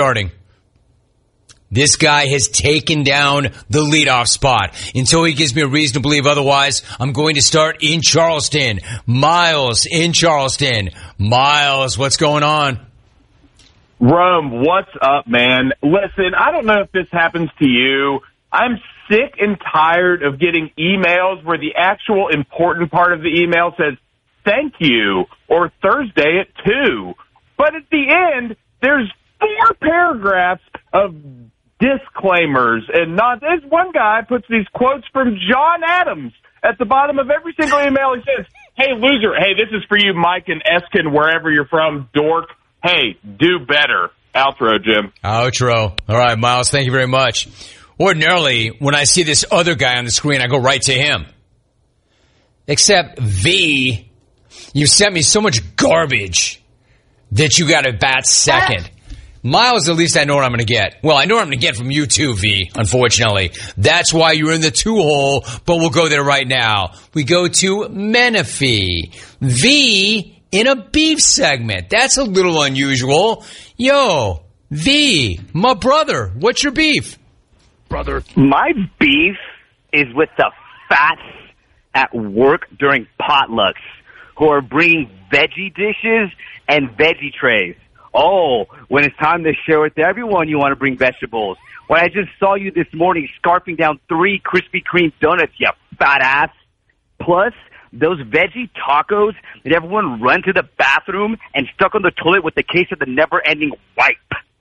starting. This guy has taken down the leadoff spot. Until he gives me a reason to believe otherwise, I'm going to start in Charleston. Miles in Charleston. Miles, what's going on? Rome, what's up, man? Listen, I don't know if this happens to you. I'm sick and tired of getting emails where the actual important part of the email says, thank you, or Thursday at 2. But at the end, there's 4 paragraphs of disclaimers. And there's one guy puts these quotes from John Adams at the bottom of every single email. He says, hey, loser, hey, this is for you, Mike and Eskin, wherever you're from, dork. Hey, do better. Outro, Jim. Outro. All right, Miles, thank you very much. Ordinarily, when I see this other guy on the screen, I go right to him. Except, V, you sent me so much garbage that you got to bat second. Miles, at least I know what I'm going to get. Well, I know what I'm going to get from you too, V, unfortunately. That's why you're in the 2-hole, but we'll go there right now. We go to Menifee. V in a beef segment. That's a little unusual. Yo, V, my brother, what's your beef? Brother. My beef is with the fats at work during potlucks who are bringing veggie dishes and veggie trays. Oh, when it's time to share with everyone, you want to bring vegetables. When I just saw you this morning scarfing down 3 Krispy Kreme donuts, you fat ass. Plus, those veggie tacos that everyone run to the bathroom and stuck on the toilet with the case of the never-ending wipe.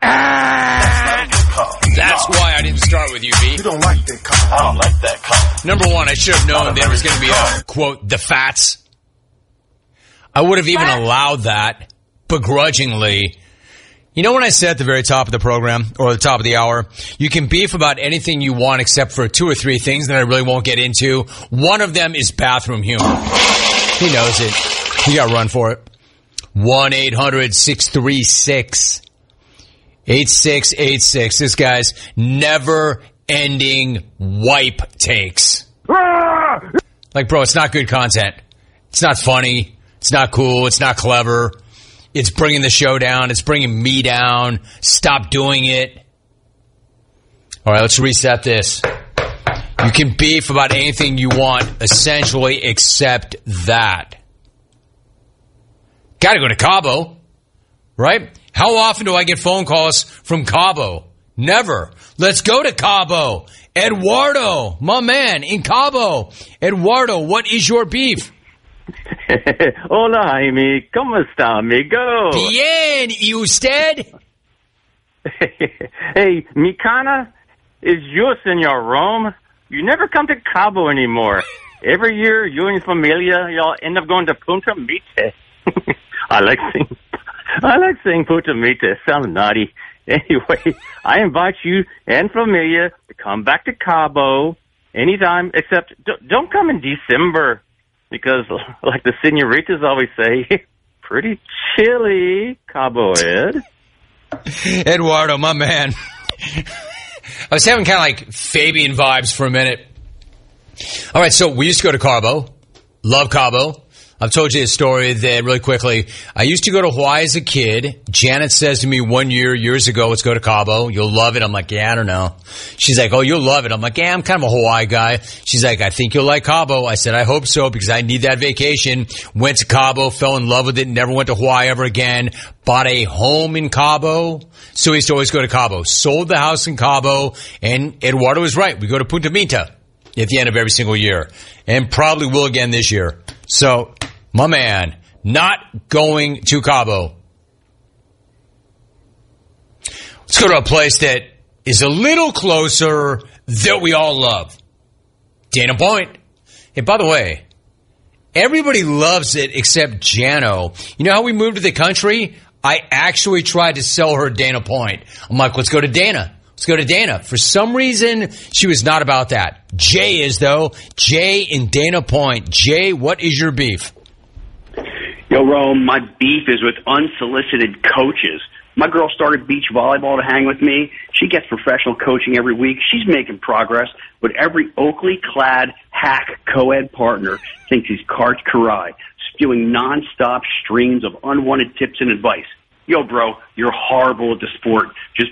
That's why I didn't start with you, B. You don't like that car. I don't like that car. Number one, I should have known there was going to be a, quote, the fats. I would have even allowed that begrudgingly. You know when I said at the very top of the program, or the top of the hour, you can beef about anything you want except for 2 or 3 things that I really won't get into. One of them is bathroom humor. He knows it. You got to run for it. 1-800-636-8686. This guy's never-ending wipe takes. Like, bro, it's not good content. It's not funny. It's not cool. It's not clever. It's bringing the show down. It's bringing me down. Stop doing it. All right, let's reset this. You can beef about anything you want, essentially, except that. Got to go to Cabo, right? How often do I get phone calls from Cabo? Never. Let's go to Cabo. Eduardo, my man, in Cabo. Eduardo, what is your beef? Hola, Jaime. ¿Cómo está, amigo? Bien, ¿y usted? Hey, mi cana is you, Senor Rome. You never come to Cabo anymore. Every year, you and your familia, y'all end up going to Punta Mita. I like saying Punta Mita. It sounds naughty. Anyway, I invite you and familia to come back to Cabo anytime, except don't come in December. Because, like the senoritas always say, pretty chilly, Cabo Ed. Eduardo, my man. I was having kind of like Fabian vibes for a minute. All right, so we used to go to Cabo. Love Cabo. I've told you a story that really quickly. I used to go to Hawaii as a kid. Janet says to me years ago, let's go to Cabo. You'll love it. I'm like, yeah, I don't know. She's like, oh, you'll love it. I'm like, yeah, I'm kind of a Hawaii guy. She's like, I think you'll like Cabo. I said, I hope so because I need that vacation. Went to Cabo, fell in love with it, never went to Hawaii ever again. Bought a home in Cabo. So we used to always go to Cabo. Sold the house in Cabo. And Eduardo was right. We go to Punta Mita at the end of every single year. And probably will again this year. So, my man, not going to Cabo. Let's go to a place that is a little closer that we all love. Dana Point. Hey, by the way, everybody loves it except Jano. You know how we moved to the country? I actually tried to sell her Dana Point. I'm like, let's go to Dana. Let's go to Dana. For some reason, she was not about that. Jay is, though. Jay in Dana Point. Jay, what is your beef? Yo, Rome, my beef is with unsolicited coaches. My girl started beach volleyball to hang with me. She gets professional coaching every week. She's making progress, but every Oakley-clad hack co-ed partner thinks he's Kart Karai, spewing nonstop streams of unwanted tips and advice. Yo, bro, you're horrible at the sport. Just